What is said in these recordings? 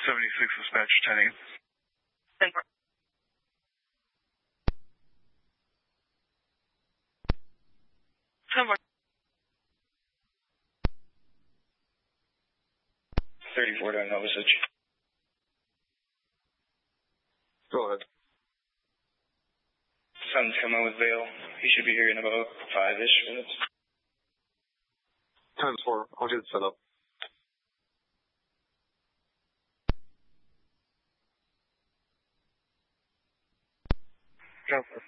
76 dispatch 10-8. 10-4. Come on. 34 to Novosich. Go ahead. Sun's coming with Vale. He should be here in about 5-ish minutes. 10-4. I'll get it set up. Jumper.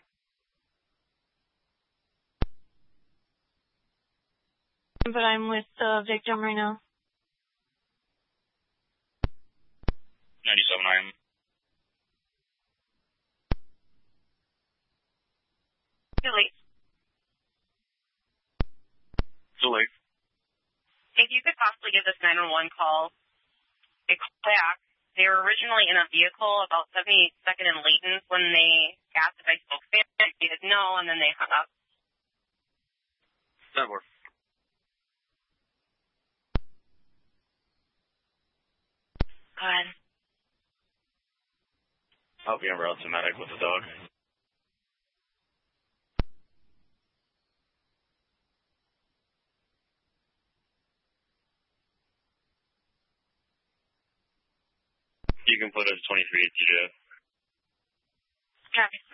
But I'm with the victim right now. 97, I am. Too late. Too late. If you could possibly give this 911 call a call back. They were originally in a vehicle about 72nd and Layton when they asked if I spoke Spanish. They said no, and then they hung up. 10-4. Go ahead. I'll be en route to medic with the dog. You can put it as 23 TJ. Copy.